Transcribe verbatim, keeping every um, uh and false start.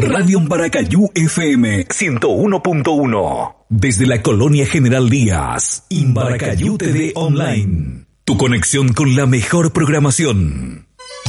Radio Embaracayú F M ciento uno punto uno. Desde la Colonia General Díaz, Embaracayú T V Online. Tu conexión con la mejor programación.